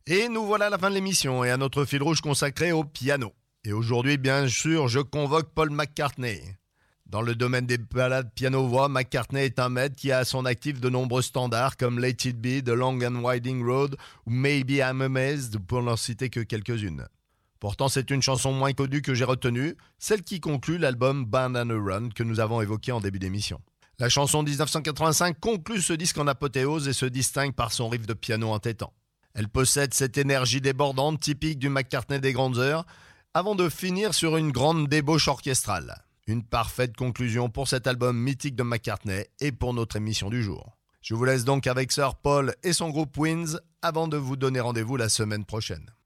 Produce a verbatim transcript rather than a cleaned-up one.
Et nous voilà à la fin de l'émission et à notre fil rouge consacré au piano. Et aujourd'hui, bien sûr, je convoque Paul McCartney. Dans le domaine des ballades piano-voix, McCartney est un maître qui a à son actif de nombreux standards comme Let It Be, The Long and Winding Road ou Maybe I'm Amazed, pour n'en citer que quelques-unes. Pourtant, c'est une chanson moins connue que j'ai retenue, celle qui conclut l'album Banana Run que nous avons évoqué en début d'émission. La chanson dix-neuf cent quatre-vingt-cinq conclut ce disque en apothéose et se distingue par son riff de piano entêtant. Elle possède cette énergie débordante typique du McCartney des grandes heures, avant de finir sur une grande débauche orchestrale. Une parfaite conclusion pour cet album mythique de McCartney et pour notre émission du jour. Je vous laisse donc avec Sir Paul et son groupe Winds avant de vous donner rendez-vous la semaine prochaine.